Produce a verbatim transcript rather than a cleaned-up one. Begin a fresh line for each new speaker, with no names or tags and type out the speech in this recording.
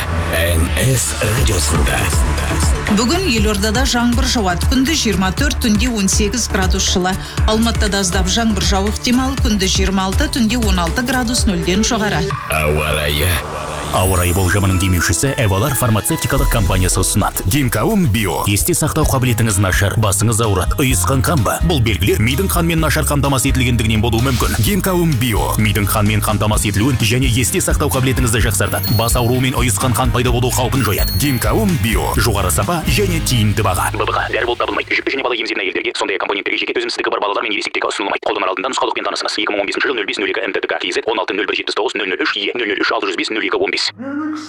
эн эс радиосында.
Бүгін елордада жаңбыр жауады. Күнді жиырма төрт, түнде он сегіз градус жылы. Алматыда аздап жаңбыр жауы ықтимал. Күнді жиырма алты, түнде он алты градус нөлден жоғары.
Ауа райы.
Ауа райы болжамының демеушісі Эвалар фармацевтикалық компаниясы ұсынады. Гимкаум Био. Есте сақтау қабілетіңіз нашар, басыңыз ауырады, ұйысқан қан ба? Бұл белгілер мидың қанмен нашар қамтамасыз етілгендігінен болуы мүмкін. Гимкаум Био. Мидың қанмен қамтамасыз етілуін және есте сақтау қабілетіңізді жақсартады. Бас ауруы мен ұйысқан қан пайда болу қаупін жояды. Гимкаум Био. Жоғары сапа және тиімді баға. Б В Г дәрі болып табылмайды. Жүкті және бала емізетін әйелдерге, сондай компоненттерге жеке төзімсіздігі бар балалар мен ересектерге ұсынылмайды. Қолданар алдында нұсқаулықпен танысыңыз. екі мың он бесінші жыл нөл бес нөл екі МТТК КИЗ он алты нөл бір жетпіс тоғыз нөл нөл үш Е нөл нөл үш алты жүз бес нөл екі он бес.